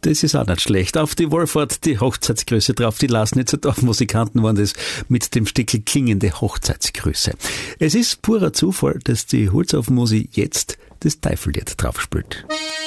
Das ist auch nicht schlecht. Auf die Wohlfahrt die Hochzeitsgrüße drauf. Die Lasnitzer Dorfmusikanten waren das mit dem Stickel klingende Hochzeitsgrüße. Es ist purer Zufall, dass die Holzhofmusik jetzt das Teifellied drauf spielt.